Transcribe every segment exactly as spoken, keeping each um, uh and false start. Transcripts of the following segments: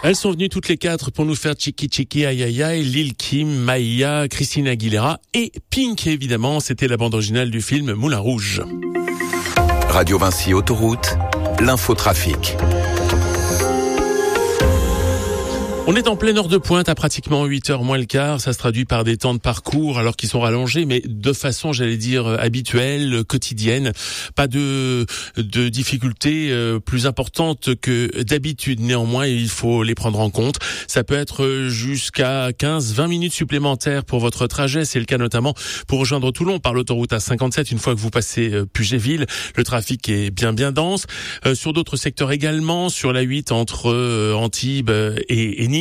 Elles sont venues toutes les quatre pour nous faire Chiki Chiki Aïe Aïe Aïe, Lil Kim, Maïa, Christina Aguilera et Pink évidemment. C'était la bande originale du film Moulin Rouge. Radio Vinci Autoroute, l'infotrafic. On est en pleine heure de pointe à pratiquement huit heures moins le quart. Ça se traduit par des temps de parcours alors qu'ils sont rallongés, mais de façon, j'allais dire, habituelle, quotidienne. Pas de, de difficultés euh, plus importantes que d'habitude. Néanmoins, il faut les prendre en compte. Ça peut être jusqu'à quinze à vingt minutes supplémentaires pour votre trajet. C'est le cas notamment pour rejoindre Toulon par l'autoroute A cinquante-sept. Une fois que vous passez euh, Puget-Ville, le trafic est bien bien dense. Euh, sur d'autres secteurs également, sur la huit entre euh, Antibes et, et Nice.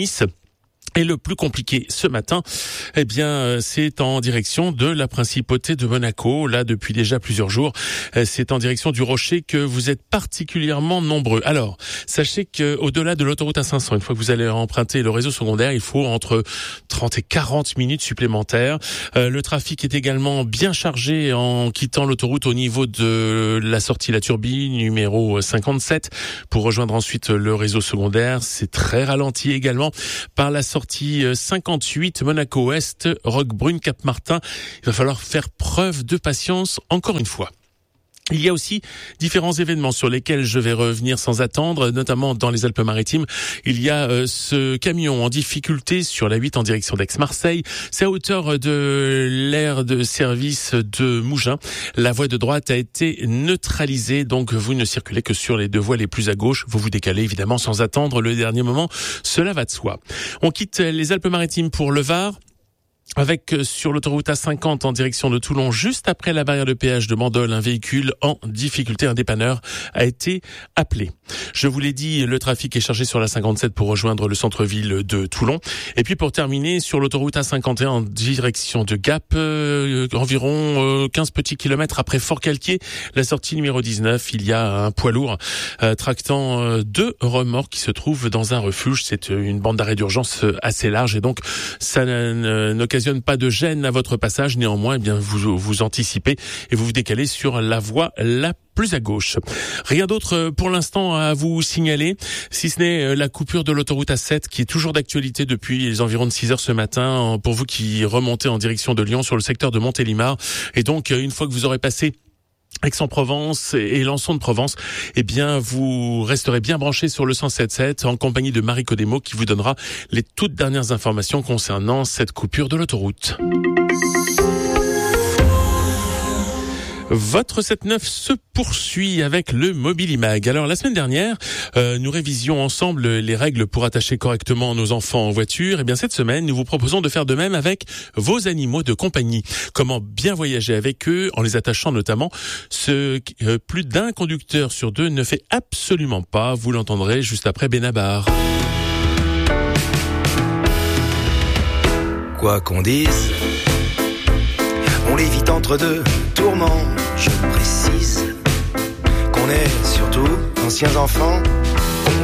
Et le plus compliqué ce matin, eh bien, c'est en direction de la principauté de Monaco. Là, depuis déjà plusieurs jours, c'est en direction du Rocher que vous êtes particulièrement nombreux. Alors, sachez que au-delà de l'autoroute A cinq cents, une fois que vous allez emprunter le réseau secondaire, il faut entre trente et quarante minutes supplémentaires. Euh, le trafic est également bien chargé en quittant l'autoroute au niveau de la sortie La Turbine, numéro cinquante-sept, pour rejoindre ensuite le réseau secondaire. C'est très ralenti également par la sortie cinquante-huit, Monaco-Ouest, Roquebrune, Cap-Martin. Il va falloir faire preuve de patience encore une fois. Il y a aussi différents événements sur lesquels je vais revenir sans attendre, notamment dans les Alpes-Maritimes. Il y a euh, ce camion en difficulté sur la huit en direction d'Aix-Marseille. C'est à hauteur de l'aire de service de Mougins. La voie de droite a été neutralisée, donc vous ne circulez que sur les deux voies les plus à gauche. Vous vous décalez évidemment sans attendre le dernier moment. Cela va de soi. On quitte les Alpes-Maritimes pour le Var, avec sur l'autoroute A cinquante en direction de Toulon, juste après la barrière de péage de Bandol, un véhicule en difficulté, un dépanneur a été appelé. Je vous l'ai dit, le trafic est chargé sur la cinquante-sept pour rejoindre le centre-ville de Toulon. Et puis pour terminer, sur l'autoroute A cinquante et un en direction de Gap, euh, environ euh, quinze petits kilomètres après Fort-Calquier, la sortie numéro dix-neuf, il y a un poids lourd euh, tractant euh, deux remorques qui se trouvent dans un refuge. C'est une bande d'arrêt d'urgence assez large et donc ça n'occasionne pas de gêne à votre passage. Néanmoins, eh bien vous vous anticipez et vous vous décalez sur la voie la plus à gauche. Rien d'autre pour l'instant à vous signaler, si ce n'est la coupure de l'autoroute A sept qui est toujours d'actualité depuis les environs de six heures ce matin pour vous qui remontez en direction de Lyon sur le secteur de Montélimar. Et donc, une fois que vous aurez passé Aix-en-Provence et Lançon de Provence, eh bien, vous resterez bien branchés sur le cent sept sept en compagnie de Marie Codemo qui vous donnera les toutes dernières informations concernant cette coupure de l'autoroute. Votre sept neuf se poursuit avec le Mobilimag. Alors la semaine dernière, euh, nous révisions ensemble les règles pour attacher correctement nos enfants en voiture. Et bien cette semaine, nous vous proposons de faire de même avec vos animaux de compagnie. Comment bien voyager avec eux en les attachant notamment. Ce euh, plus d'un conducteur sur deux ne fait absolument pas. Vous l'entendrez juste après Benabar. Quoi qu'on dise, on l'évite entre deux tourments. Je précise qu'on est surtout anciens enfants